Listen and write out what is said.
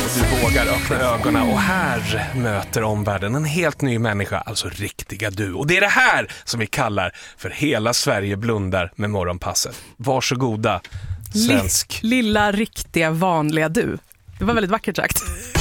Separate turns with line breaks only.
Du vågar öppna ögonen och här möter omvärlden en helt ny människa, alltså riktiga du. Och det är det här som vi kallar för Hela Sverige blundar med Morgonpasset. Varsågoda, svensk.
Lilla, riktiga, vanliga du. Det var väldigt vackert sagt.